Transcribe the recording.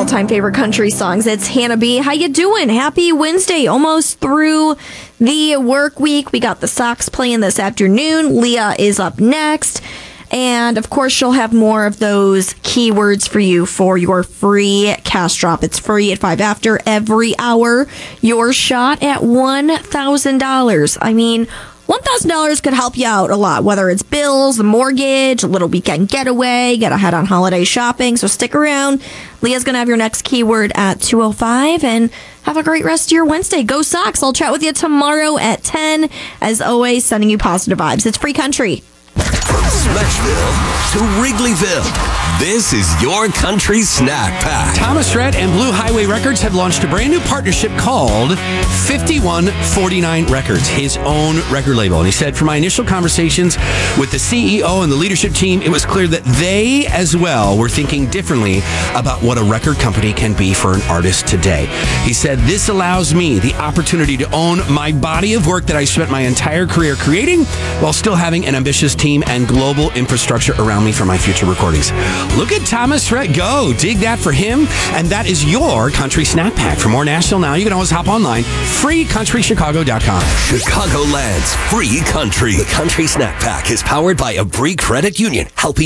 all-time favorite country songs. It's Hannah B. How you doing? Happy Wednesday. Almost through the work week. We got the Sox playing this afternoon. Leah is up next. And, of course, she'll have more of those keywords for you for your free cash drop. It's free at 5 after every hour. Your shot at $1,000. I mean, $1,000 could help you out a lot, whether it's bills, a mortgage, a little weekend getaway, get ahead on holiday shopping. So stick around. Leah's going to have your next keyword at 2:05, and have a great rest of your Wednesday. Go Sox. I'll chat with you tomorrow at 10. As always, sending you positive vibes. It's Free Country. From Smeshville to Wrigleyville, this is your country snack pack. Thomas Rhett and Blue Highway Records have launched a brand new partnership called 5149 Records, his own record label. And he said, from my initial conversations with the CEO and the leadership team, it was clear that they as well were thinking differently about what a record company can be for an artist today. He said, this allows me the opportunity to own my body of work that I spent my entire career creating while still having an ambitious team and global infrastructure around me for my future recordings. Look at Thomas Rhett go. Dig that for him. And that is your country snack pack. For more National Now, you can always hop online. FreeCountryChicago.com. Chicagoland's Free Country. The Country Snack Pack is powered by Abri Credit Union, helping